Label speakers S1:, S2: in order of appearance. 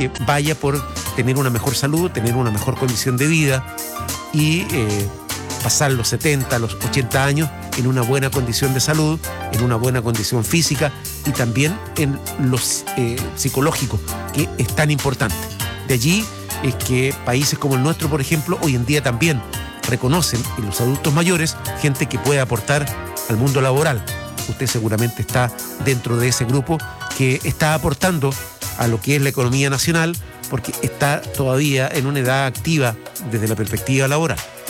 S1: que vaya por tener una mejor salud, tener una mejor condición de vida y pasar los 70, los 80 años en una buena condición de salud, en una buena condición física y también en los psicológicos, que es tan importante. De allí es que países como el nuestro, por ejemplo, hoy en día también reconocen en los adultos mayores gente que puede aportar al mundo laboral. Usted seguramente está dentro de ese grupo que está aportando a lo que es la economía nacional porque está todavía en una edad activa desde la perspectiva laboral.